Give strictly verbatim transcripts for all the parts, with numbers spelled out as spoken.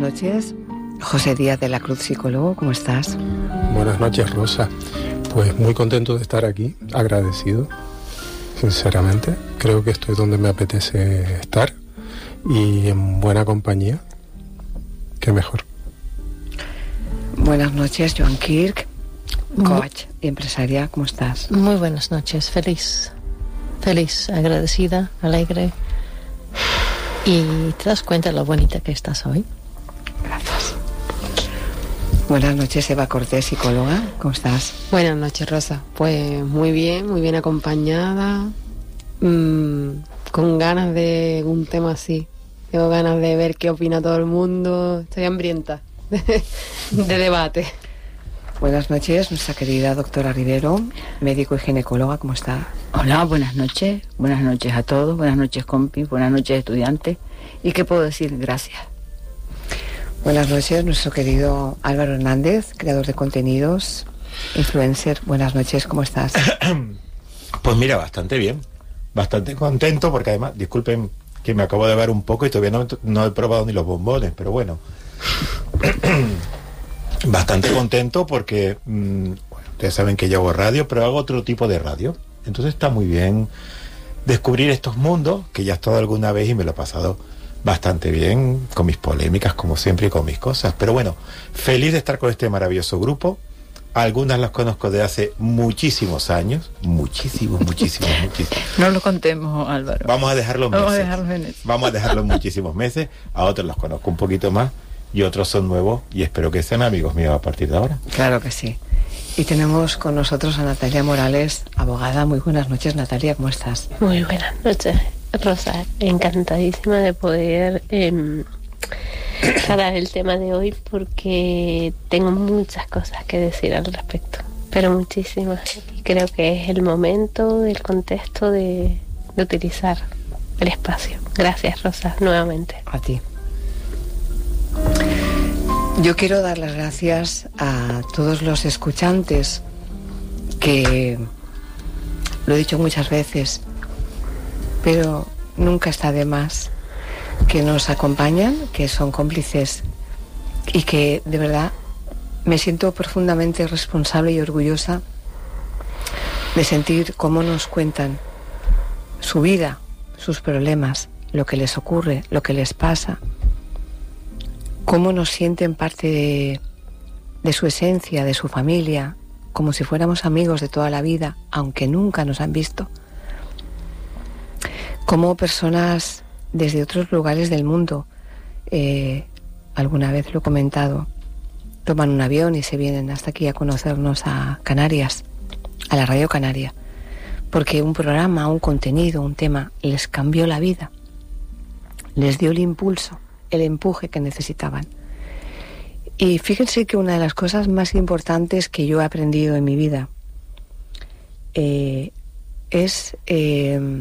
noches. José Díaz de la Cruz, psicólogo, ¿cómo estás? Buenas noches, Rosa. Pues muy contento de estar aquí, agradecido, sinceramente. Creo que estoy donde me apetece estar y en buena compañía. Qué mejor. Buenas noches, Joan Kirk, coach y empresaria, ¿cómo estás? Muy buenas noches, feliz, feliz, agradecida, alegre. ¿Y te das cuenta de lo bonita que estás hoy? Gracias. Buenas noches, Eva Cortés, psicóloga, ¿cómo estás? Buenas noches, Rosa. Pues muy bien, muy bien acompañada, mmm, con ganas de un tema así. Tengo ganas de ver qué opina todo el mundo. Estoy hambrienta de, de debate. Buenas noches, nuestra querida doctora Rivero, médico y ginecóloga, ¿cómo está? Hola, buenas noches, buenas noches a todos, buenas noches compis, buenas noches estudiantes. ¿Y qué puedo decir? Gracias. Buenas noches, nuestro querido Álvaro Hernández, creador de contenidos, influencer. Buenas noches, ¿cómo estás? Pues mira, bastante bien, bastante contento, porque además, disculpen que me acabo de ver un poco y todavía no, no he probado ni los bombones, pero bueno. Bastante contento porque, mmm, bueno, ustedes saben que yo hago radio, pero hago otro tipo de radio. Entonces está muy bien descubrir estos mundos, que ya he estado alguna vez y me lo he pasado bastante bien, con mis polémicas como siempre y con mis cosas. Pero bueno, feliz de estar con este maravilloso grupo. Algunas las conozco de hace muchísimos años, muchísimos, muchísimos, muchísimos. No lo contemos, Álvaro. Vamos a dejarlo meses. Vamos a dejarlo en eso. Vamos a dejarlo muchísimos meses. A otros los conozco un poquito más y otros son nuevos y espero que sean amigos míos a partir de ahora. Claro que sí. Y tenemos con nosotros a Natalia Morales, abogada. Muy buenas noches, Natalia, ¿cómo estás? Muy buenas noches, Rosa. Encantadísima de poder eh, tratar el tema de hoy porque tengo muchas cosas que decir al respecto, pero muchísimas. Y creo que es el momento, el contexto de, de utilizar el espacio. Gracias, Rosa, nuevamente. A ti. Yo quiero dar las gracias a todos los escuchantes que, lo he dicho muchas veces, pero nunca está de más, que nos acompañan, que son cómplices y que de verdad me siento profundamente responsable y orgullosa de sentir cómo nos cuentan su vida, sus problemas, lo que les ocurre, lo que les pasa, cómo nos sienten parte de, de su esencia, de su familia, como si fuéramos amigos de toda la vida, aunque nunca nos han visto. Cómo personas desde otros lugares del mundo, eh, alguna vez lo he comentado, toman un avión y se vienen hasta aquí a conocernos a Canarias, a la Radio Canaria, porque un programa, un contenido, un tema les cambió la vida, les dio el impulso, el empuje que necesitaban. Y fíjense que una de las cosas más importantes que yo he aprendido en mi vida eh, es eh,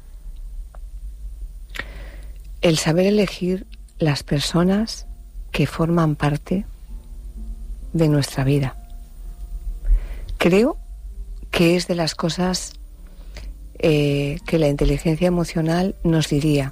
el saber elegir las personas que forman parte de nuestra vida. Creo que es de las cosas eh, que la inteligencia emocional nos diría: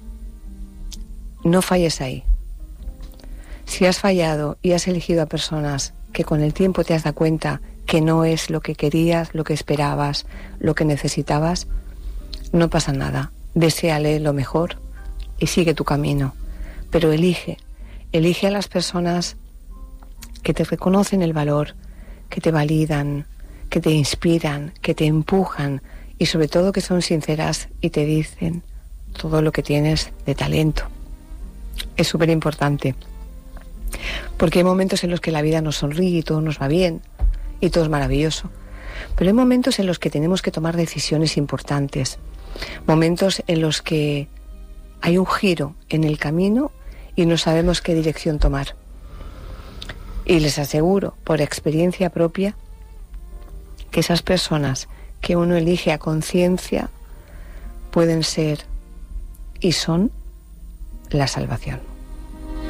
no falles ahí. Si has fallado y has elegido a personas que con el tiempo te has dado cuenta que no es lo que querías, lo que esperabas, lo que necesitabas, no pasa nada. Deséale lo mejor y sigue tu camino. Pero elige, elige a las personas que te reconocen el valor, que te validan, que te inspiran, que te empujan y sobre todo que son sinceras y te dicen todo lo que tienes de talento. Es súper importante, porque hay momentos en los que la vida nos sonríe y todo nos va bien y todo es maravilloso, pero hay momentos en los que tenemos que tomar decisiones importantes, momentos en los que hay un giro en el camino y no sabemos qué dirección tomar. Y les aseguro, por experiencia propia, que esas personas que uno elige a conciencia pueden ser y son la salvación.